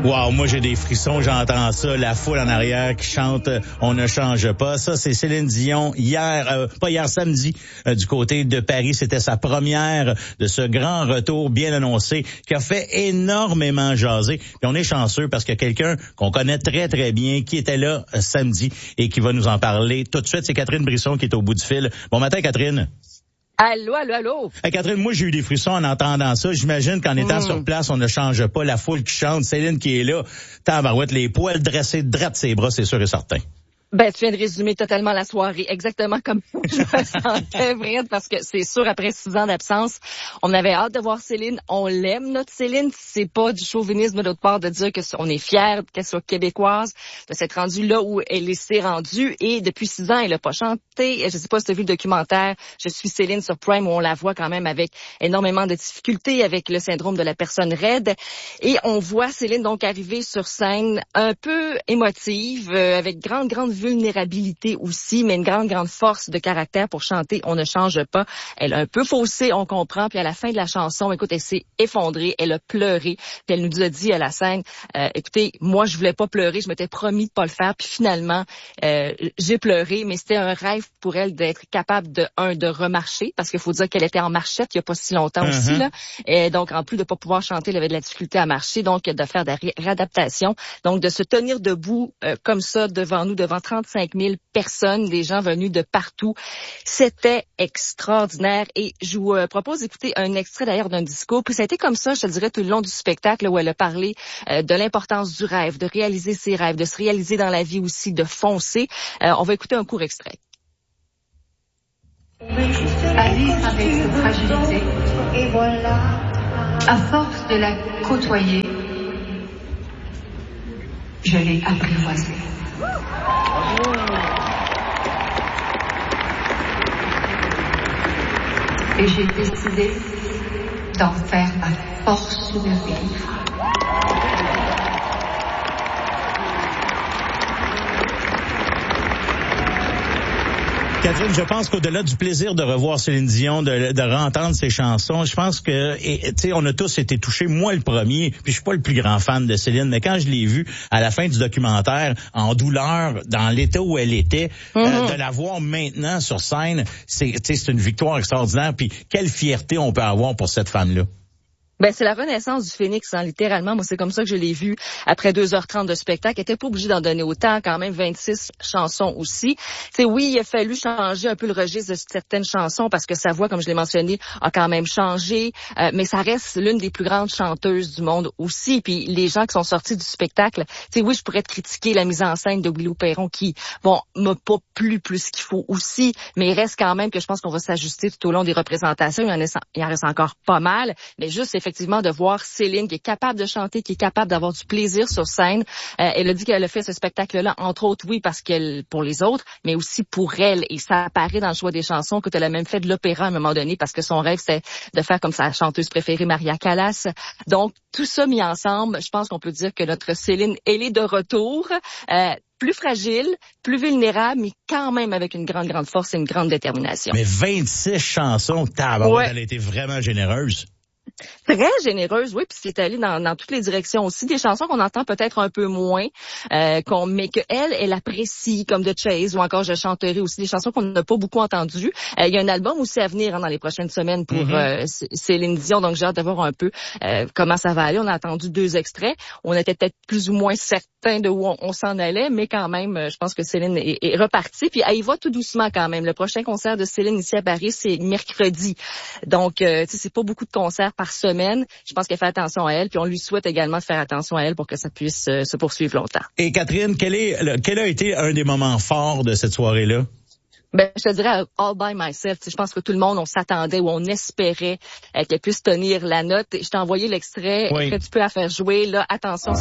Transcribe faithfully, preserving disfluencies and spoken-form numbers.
Wow, moi j'ai des frissons, j'entends ça, la foule en arrière qui chante euh, « On ne change pas ». Ça, c'est Céline Dion hier, euh, pas hier, samedi, euh, du côté de Paris. C'était sa première de ce grand retour bien annoncé qui a fait énormément jaser. Puis on est chanceux parce qu'il y a quelqu'un qu'on connaît très, très bien qui était là euh, samedi et qui va nous en parler tout de suite. C'est Catherine Brisson qui est au bout du fil. Bon matin, Catherine. Allô, allô, allô. Hey, Catherine, moi, j'ai eu des frissons en entendant ça. J'imagine qu'en étant mmh. sur place, on ne change pas. La foule qui chante, Céline qui est là, tabarouette, les poils dressés, droits de ses bras, c'est sûr et certain. Ben, tu viens de résumer totalement la soirée, exactement comme je me sentais, Brett, parce que c'est sûr, après six ans d'absence, on avait hâte de voir Céline. On l'aime, notre Céline. C'est pas du chauvinisme de l'autre part de dire que on est fiers qu'elle soit québécoise, de s'être rendue là où elle s'est rendue. Et depuis six ans, elle a pas chanté. Je sais pas si tu as vu le documentaire Je suis Céline sur Prime, où on la voit quand même avec énormément de difficultés, avec le syndrome de la personne raide. Et on voit Céline donc arriver sur scène un peu émotive, euh, avec grande, grande vulnérabilité aussi, mais une grande, grande force de caractère pour chanter « On ne change pas ». Elle a un peu faussé, on comprend, puis à la fin de la chanson, écoute, elle s'est effondrée, elle a pleuré, puis elle nous a dit à la scène, euh, écoutez, moi, je voulais pas pleurer, je m'étais promis de pas le faire, puis finalement, euh, j'ai pleuré, mais c'était un rêve pour elle d'être capable de, un, de remarcher, parce qu'il faut dire qu'elle était en marchette il y a pas si longtemps uh-huh. aussi, là, et donc, en plus de pas pouvoir chanter, elle avait de la difficulté à marcher, donc de faire des réadaptations, donc de se tenir debout euh, comme ça devant nous, devant trente-cinq mille personnes, des gens venus de partout. C'était extraordinaire et je vous euh, propose d'écouter un extrait d'ailleurs d'un discours. Puis ça a été comme ça, je te dirais, tout le long du spectacle où elle a parlé euh, de l'importance du rêve, de réaliser ses rêves, de se réaliser dans la vie aussi, de foncer. Euh, on va écouter un court extrait. À vivre avec cette fragilité, et voilà. À force de la côtoyer, je l'ai apprivoisée. Et j'ai décidé d'en faire ma force de vivre. Catherine, je pense qu'au-delà du plaisir de revoir Céline Dion, de, de re-entendre ses chansons, je pense que, tu sais, on a tous été touchés, moi le premier, puis je suis pas le plus grand fan de Céline, mais quand je l'ai vue à la fin du documentaire, en douleur, dans l'état où elle était, mm-hmm. euh, de la voir maintenant sur scène, c'est, tu sais, c'est une victoire extraordinaire, puis quelle fierté on peut avoir pour cette femme-là. Ben, c'est la renaissance du phénix, hein, littéralement. Moi, c'est comme ça que je l'ai vu après deux heures trente de spectacle. Elle était pas obligée d'en donner autant, quand même vingt-six chansons aussi. C'est oui, il a fallu changer un peu le registre de certaines chansons parce que sa voix, comme je l'ai mentionné, a quand même changé. Euh, mais ça reste l'une des plus grandes chanteuses du monde aussi. Puis les gens qui sont sortis du spectacle, tu sais, oui, je pourrais te critiquer la mise en scène de Willow Perron qui, bon, m'a pas plu plus qu'il faut aussi, mais il reste quand même que je pense qu'on va s'ajuster tout au long des représentations. Il y en, est, il en reste encore pas mal, mais juste effectivement effectivement de voir Céline qui est capable de chanter, qui est capable d'avoir du plaisir sur scène. Euh, elle a dit qu'elle a fait ce spectacle-là, entre autres, oui, parce qu'elle pour les autres, mais aussi pour elle. Et ça apparaît dans le choix des chansons que elle a même fait de l'opéra à un moment donné parce que son rêve, c'est de faire comme sa chanteuse préférée, Maria Callas. Donc, tout ça mis ensemble, je pense qu'on peut dire que notre Céline, elle est de retour. Euh, plus fragile, plus vulnérable, mais quand même avec une grande, grande force et une grande détermination. Mais vingt-six chansons, tabarouette, ouais. Elle a été vraiment généreuse. Très généreuse, oui, puis c'est allé dans, dans toutes les directions aussi. Des chansons qu'on entend peut-être un peu moins, euh, qu'on, mais que elle, elle apprécie, comme The Chase ou encore Je chanterai aussi, des chansons qu'on n'a pas beaucoup entendues. Euh, il y a un album aussi à venir hein, dans les prochaines semaines pour mm-hmm. euh, Céline Dion, donc j'ai hâte de voir un peu euh, comment ça va aller. On a entendu deux extraits. On était peut-être plus ou moins certains de où on, on s'en allait, mais quand même, je pense que Céline est, est repartie. Puis elle y va tout doucement quand même. Le prochain concert de Céline ici à Paris, c'est mercredi. Donc, euh, tu sais, c'est pas beaucoup de concerts par semaine. Je pense qu'elle fait attention à elle, puis on lui souhaite également de faire attention à elle pour que ça puisse euh, se poursuivre longtemps. Et Catherine, quel est le, quel a été un des moments forts de cette soirée-là? Ben, je te dirais all by myself. Je pense que tout le monde, on s'attendait ou on espérait euh, qu'elle puisse tenir la note. Je t'ai envoyé l'extrait. Oui. Est-ce que tu peux la faire jouer? Là, attention.